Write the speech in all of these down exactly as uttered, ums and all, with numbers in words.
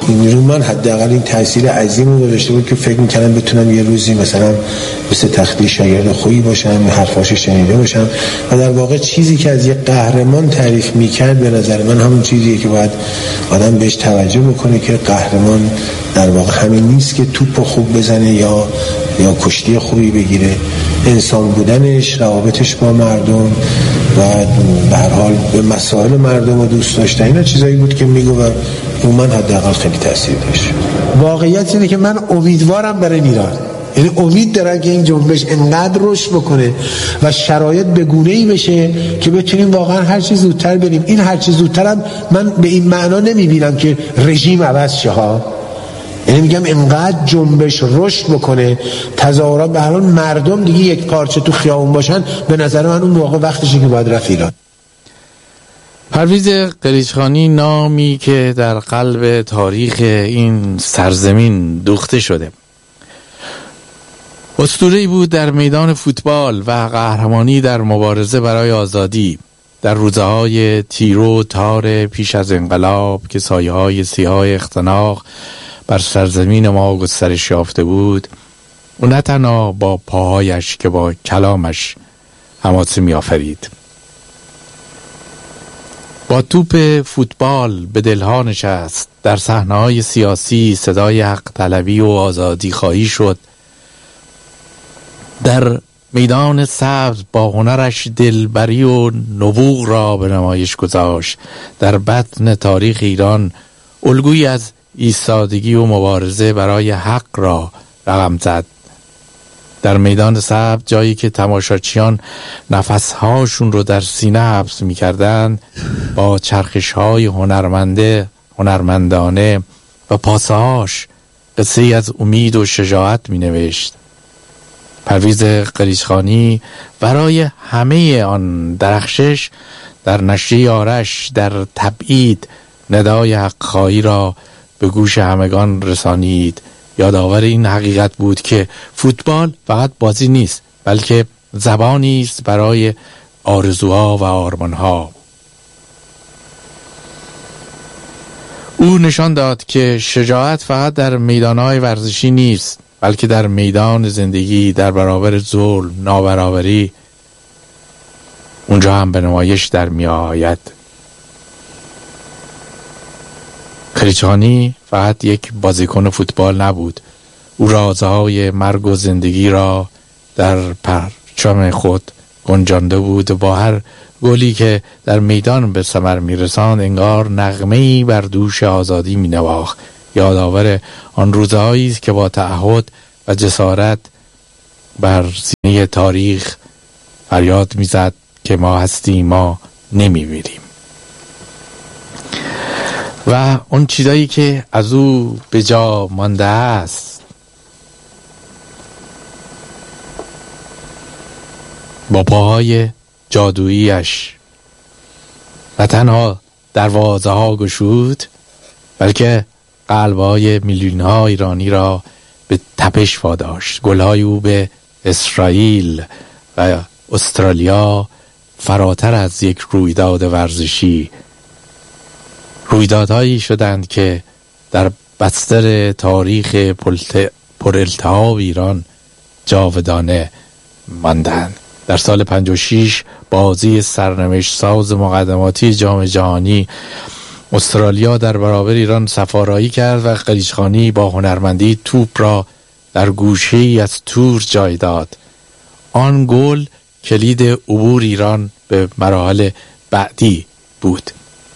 این رو من حداقل این تاثیر عظیمی گذاشته بود که فکر می‌کردم بتونم یه روزی مثلا مثل تختی شاگرد خوبی باشم، حرفاشو شنیده باشم و در واقع چیزی که از یه قهرمان تعریف می‌کرد به نظر من همون چیزیه که باید آدم بهش توجه بکنه که قهرمان در واقع همین نیست که توپ خوب بزنه یا یا کشتی خوبی بگیره. انسان بودنش، روابطش با مردم و به هر حال به مسائل مردم و دوست داشتن، اینا چیزایی بود که میگو و اون من حداقل خیلی تاثیر داشت. واقعیت اینه که من امیدوارم برای ایران، یعنی امید دارم که این جنبش انقدر رشد بکنه و شرایط به گونه‌ای بشه که بتونیم واقعا هر چیز زودتر بریم. این هر چیز زودترم من به این معنا نمیبینم که رژیم عوض شه ها، یعنی میگم انقدر جنبش رشد بکنه، تظاهرات به هر حال مردم دیگه یک پارچه تو خیابون باشن، به نظر من اون موقع وقتشه که باید رفت ایران. پرویز قلیچخانی، نامی که در قلب تاریخ این سرزمین دوخته شده، اسطوره‌ای بود در میدان فوتبال و قهرمانی در مبارزه برای آزادی در روزهای تیرو تار پیش از انقلاب که سایه‌های سیاه اختناق بر سرزمین ما گسترش یافته بود. او نه تنها با پاهایش که با کلامش حماسه می آفرید. با توپ فوتبال به دلها نشست، در صحنه‌های سیاسی صدای حق طلبی و آزادی خواهی شد، در میدان سبز با هنرش دلبری و نبوغ را به نمایش گذاشت، در بطن تاریخ ایران الگویی از ایستادگی و مبارزه برای حق را رقم زد. در میدان سبز، جایی که تماشاچیان نفسهاشون رو در سینه حبس می‌کردند، با چرخش‌های هنرمنده هنرمندانه و پاسهاش قصه از امید و شجاعت می‌نوشت. پرویز قلیچخانی برای همه آن درخشش در نشریه آرش در تبعید ندای حق‌خواهی را به گوش همگان رسانید. یادآور این حقیقت بود که فوتبال فقط بازی نیست، بلکه زبانی است برای آرزوها و آرمانها. او نشان داد که شجاعت فقط در میدانهای ورزشی نیست، بلکه در میدان زندگی، در برابر ظلم، نابرابری، اونجا هم به نمایش در می آید. قلیچخانی فقط یک بازیکن فوتبال نبود. او رازهای مرگ و زندگی را در پرچم خود گنجانده بود و با هر گلی که در میدان به ثمر میرساند انگار نغمه‌ای بر دوش آزادی مینواخت. یادآور آن روزهایی است که با تعهد و جسارت بر سینه تاریخ فریاد میزد که ما هستیم، ما نمیمیریم. و اون چیزایی که از او به جا مانده است، با پاهای جادوییش نه تنها دروازه ها گشود، بلکه قلب‌های میلیون‌ها ایرانی را به تپش واداشت. گل‌های او به اسرائیل و استرالیا فراتر از یک رویداد ورزشی، رویدادهایی شدند که در بستر تاریخ پر التهاب ایران جاودانه ماندند. در سال پنجاه و شش بازی سرنوشت ساز مقدماتی جام جهانی، استرالیا در برابر ایران سفارایی کرد و قلیچخانی با هنرمندی توپ را در گوشه‌ای از تور جای داد. آن گل کلید عبور ایران به مراحل بعدی بود.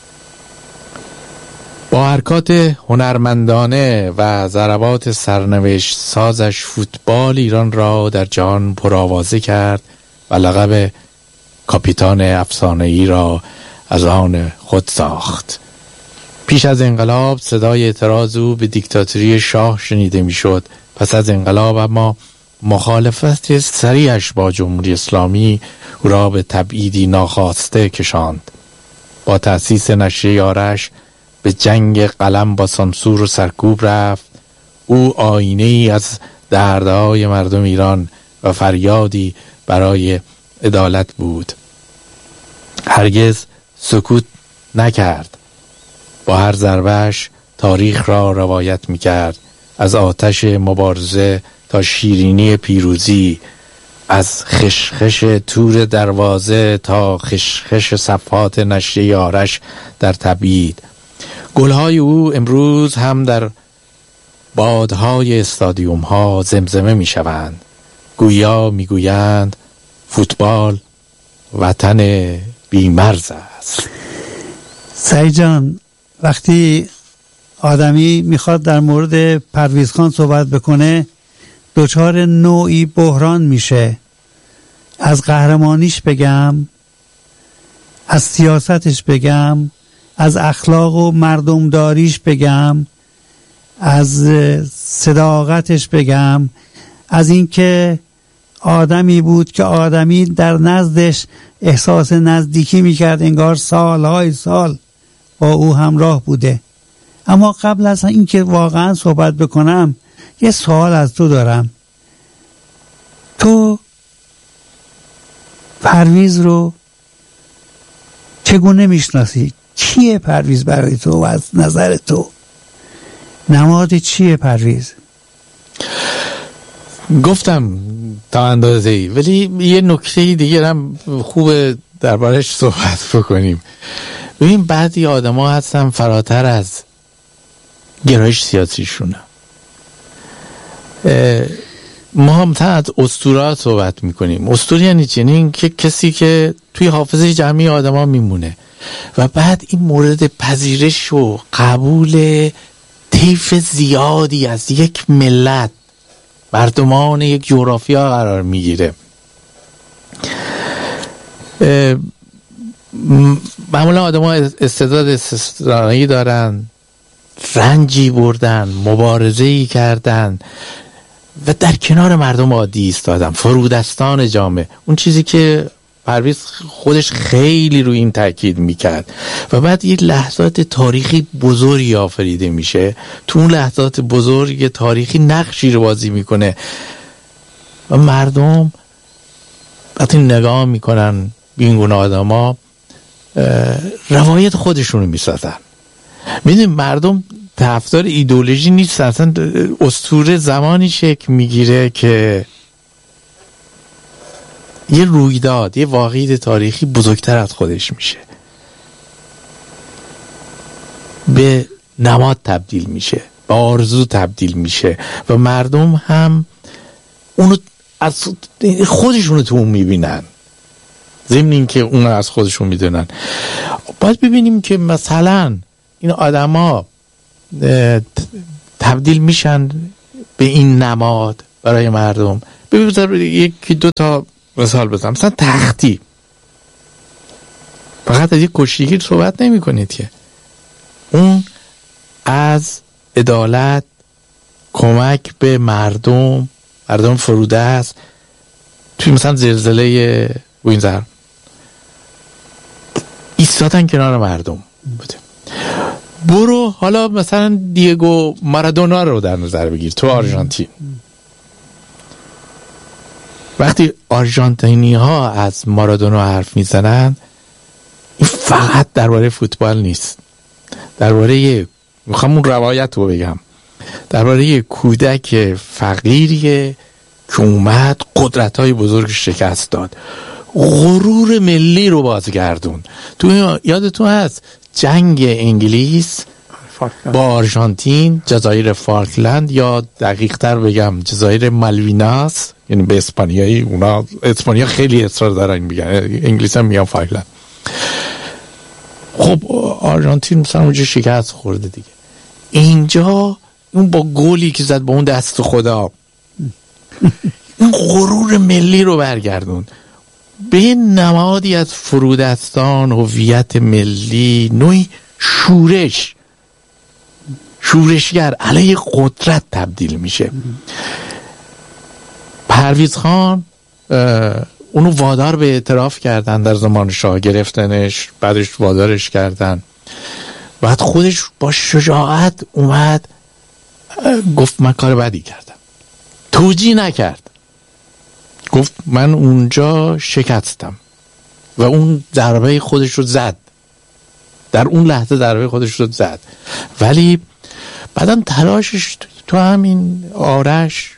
با حرکات هنرمندانه و ضربات سرنوشت سازش فوتبال ایران را در جهان پرآوازه کرد و لقب کاپیتان افسانه‌ای را از آن خود ساخت. پیش از انقلاب صدای اعتراض او به دیکتاتوری شاه شنیده میشد. پس از انقلاب اما مخالفت سریعش با جمهوری اسلامی او را به تبعیدی ناخواسته کشاند. با تأسیس نشریه آرش به جنگ قلم با سانسور و سرکوب رفت. او آینه‌ای از دردهای مردم ایران و فریادی برای عدالت بود. هرگز سکوت نکرد. با هر ضربه‌اش تاریخ را روایت می کرد، از آتش مبارزه تا شیرینی پیروزی، از خشخش تور دروازه تا خشخش صفحات نشریه یارش در تبعید. گلهای او امروز هم در بادهای استادیوم ها زمزمه می شوند. گویا می گویند فوتبال وطن بیمرز است. سعید جان، وقتی آدمی میخواد در مورد پرویز خان صحبت بکنه دچار نوعی بحران میشه. از قهرمانیش بگم، از سیاستش بگم، از اخلاق و مردمداریش بگم، از صداقتش بگم، از اینکه آدمی بود که آدمی در نزدش احساس نزدیکی میکرد، انگار سالهای سال با او همراه بوده. اما قبل از اینکه واقعا صحبت بکنم یه سوال از تو دارم. تو پرویز رو چگونه میشناسی؟ چیه پرویز برای تو و از نظر تو نماد چیه پرویز؟ گفتم تا اندازه ای، ولی یه نکته دیگه هم خوبه دربارش صحبت بکنیم. ببین بعضی آدم ها هستن فراتر از گرایش سیاسیشونه. ما هم تا از اسطوره صحبت میکنیم. اسطوره یعنی چی؟ یعنی که کسی که توی حافظه جمعی آدم ها میمونه و بعد این مورد پذیرش و قبول طیف زیادی از یک ملت، مردمان یک جغرافیا قرار میگیره. معمولا آدم ها استعداد استثنایی دارن، رنجی بردن، مبارزه‌ای کردن و در کنار مردم عادی ایستادن، فرودستان جامعه. اون چیزی که پرویز خودش خیلی روی این تاکید میکرد. و بعد یه لحظات تاریخی بزرگی آفریده میشه، تو اون لحظات بزرگ تاریخی نقشی رو بازی میکنه و مردم وقتی نگاه میکنن به این گونه آدم ها روایت خودشونو میسازن. میدونی مردم طرفدار ایدئولوژی نیست، اصلا اسطوره زمانی شکل میگیره که یه رویداد، یه واقعیت تاریخی بزرگتر از خودش میشه، به نماد تبدیل میشه، به آرزو تبدیل میشه و مردم هم اونو از خودشونو تو اون میبینن، ضمن این که اونو از خودشون میدونن. باید ببینیم که مثلا این آدم ها تبدیل میشن به این نماد برای مردم. ببینید یکی دو تا مثال بزنم. مثلا تختی، فقط از یک کشتیگیر صحبت نمی کنید که اون از عدالت، کمک به مردم، مردم فروده است. توی مثلا زلزله وینزر ایستادن کنار مردم بوده. برو حالا مثلا دیگو مارادونا رو در نظر بگیر تو آرژانتین. وقتی آرژانتینی ها از مارادونا حرف میزنن، این فقط درباره فوتبال نیست، درباره، میخوام اون روایت رو بگم، درباره کودک فقیریه که اومد قدرت های بزرگ شکست داد، غرور ملی رو بازگردون. تو یادتون هست جنگ انگلیس با آرژانتین، جزایر فالکلند، یا دقیق تر بگم جزایر مالویناس، یعنی به اسپانیایی، اونا اسپانیا خیلی اصرار دارن میگن، انگلیس هم میگن فالکلند. خب آرژانتین مثلا اونجا شکست خورده دیگه. اینجا اون با گلی که زد با اون دست خدا این غرور ملی رو برگردون به نمادی از فرودستان، هویت ملی، نوعی شورش، شورشگر علیه قدرت تبدیل میشه. پرویز خان اونو وادار به اعتراف کردن در زمان شاه، گرفتنش، بعدش وادارش کردن، بعد خودش با شجاعت اومد گفت من کار بدی کردم، توجیه نکرد، گفت من اونجا شکستم و اون ضربه خودش رو زد، در اون لحظه ضربه خودش رو زد. ولی بعدم تلاشش تو همین آرش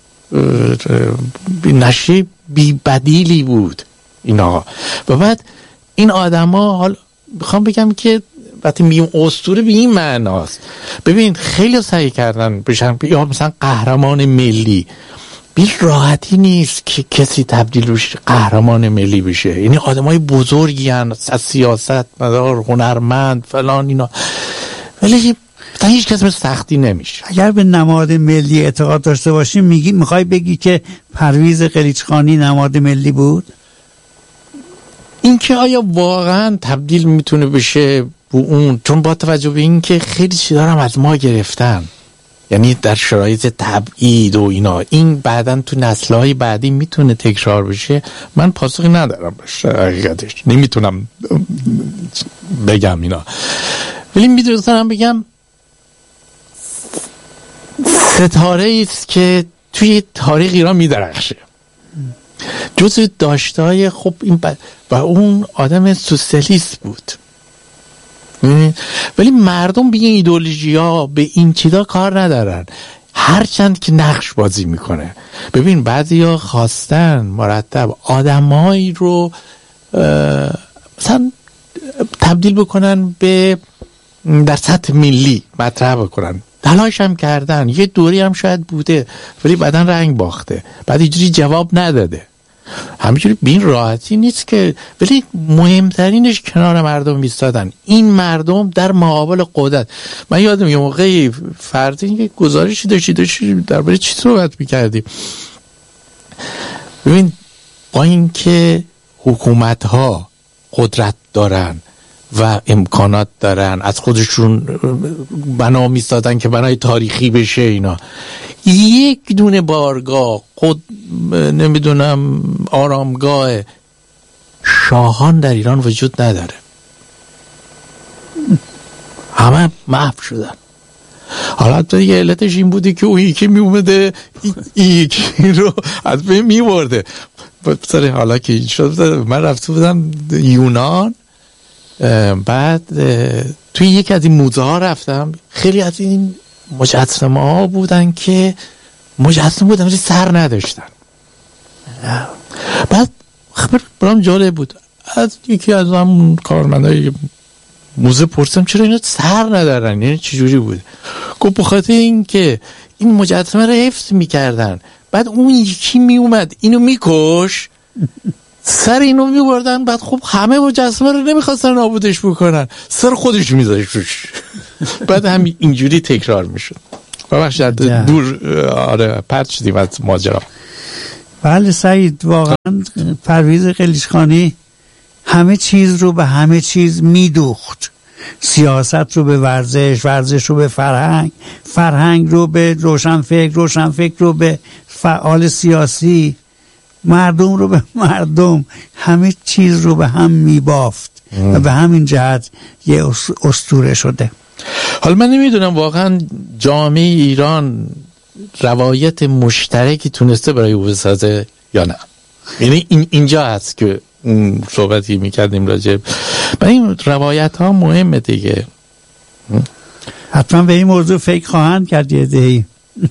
نشی بی بدیلی بود اینا. و بعد این آدم ها، حال میخوام بگم که وقتی میگیم اسطوره به این معناست، ببین خیلی سعی کردن بشن یا مثلا قهرمان ملی، بی راحتی نیست که کسی تبدیل بشه قهرمان ملی بشه. یعنی آدمای بزرگی هن، از سیاست مدار، هنرمند فلان اینا، ولی تا هیچ کس مثل سختی نمیشه. اگر به نماد ملی اعتقاد داشته باشیم، میگی میخوای بگی که پرویز قلیچخانی نماد ملی بود؟ این که آیا واقعا تبدیل میتونه بشه به اون، چون با توجه به این که خیلی چیزا هم از ما گرفتن، یعنی در شرایط تبعید و اینا، این بعدن تو نسل‌های بعدی میتونه تکرار بشه، من پاسخی ندارم بشه حقیقتش، نمیتونم بگم اینا. ولی میتونم بگم ستاره است که توی تاریخ ایران میدرخشه، جزء داشته‌های خب این ب... و اون آدم سوسیالیست بود. ولی مردم به این ایدئولوژی ها، به این چیزا کار ندارن، هرچند که نقش بازی میکنه. ببین بعضی ها خواستن مرتب آدمایی رو مثلا تبدیل بکنن به در سطح ملی مطرح بکنن، تلاش هم کردن، یه دوری هم شاید بوده، ولی بعداً رنگ باخته، بعد اینجوری جواب نداده. همینجوری به این راحتی نیست که، ولی مهمترینش کنار مردم ایستادن. این مردم در مقابل قدرت. من یادم یه موقعی فردی یه گزارشی داشتی داشتی درباره چی صحبت می‌کردیم. ببین با این که حکومت ها قدرت دارن و امکانات دارن، از خودشون بنا می‌سازن که بنای تاریخی بشه اینا، یک دونه بارگاه خود نمیدونم آرامگاه شاهان در ایران وجود نداره، همه محو شدن. حالا تو یه علتش این بودی که اون یکی می اومده این یکی رو از بین می برده. بساره حالا که این شد، من رفته بودم یونان، بعد توی یکی از این موزه ها رفتم، خیلی از این مجسمه ها بودن که مجسمه بودن ولی سر نداشتن. بعد خبر برام جالب بود، از یکی از هم کارمندای موزه پرسیدم چرا اینا سر ندارن، یعنی چجوری بود؟ گفت بخاطر این که این مجسمه رو حفظ میکردن، بعد اون یکی میومد اینو میکش، سر اینو میبردن، بعد خب همه مجسمه رو نمیخواستن نابودش بکنن، سر خودش میذاشت روش، بعد هم اینجوری تکرار میشد. ببخشید دور آره پرت شدیم از ماجرا. بله سعید، واقعا پرویز قلیچخانی همه چیز رو به همه چیز میدوخت. سیاست رو به ورزش، ورزش رو به فرهنگ، فرهنگ رو به روشنفکر، روشنفکر رو به فعال سیاسی، مردم رو به مردم، همه چیز رو به هم میبافت و به همین جهت یه اسطوره شده. حالا من نمیدونم واقعا جامعه ایران روایت مشترکی تونسته برای او بسازه یا نه. یعنی این اینجا هست که اون صحبتی میکردیم راجع به این روایت ها مهمه دیگه. حتما به این موضوع فکر خواهند کرد یه دهی.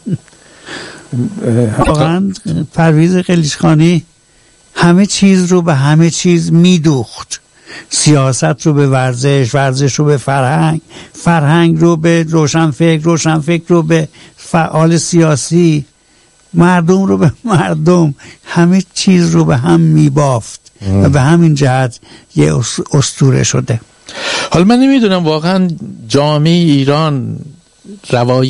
واقعا پرویز قلیچخانی همه چیز رو به همه چیز میدوخت. سیاست رو به ورزش، ورزش رو به فرهنگ، فرهنگ رو به روشنفکر، روشنفکر رو به فعال سیاسی، مردم رو به مردم، همه چیز رو به هم میبافت و به همین جهت یه اسطوره شده. حالا من نمیدونم واقعا جامعه ایران روایت